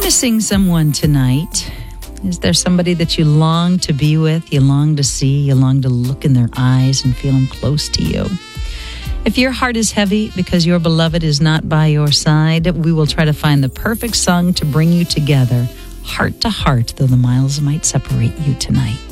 missing someone tonight? Is there somebody that you long to be with, you long to see, you long to look in their eyes and feel them close to you? If your heart is heavy because your beloved is not by your side, we will try to find the perfect song to bring you together, heart to heart, though the miles might separate you tonight.